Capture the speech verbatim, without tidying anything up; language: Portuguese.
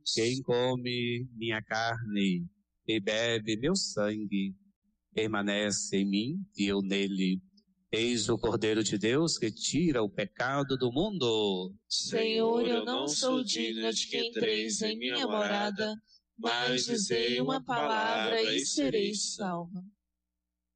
Quem come minha carne e bebe meu sangue, permanece em mim e eu nele. Eis o Cordeiro de Deus que tira o pecado do mundo. Senhor, eu não sou digna de que entreis em minha morada, mas dizei uma palavra e serei salva.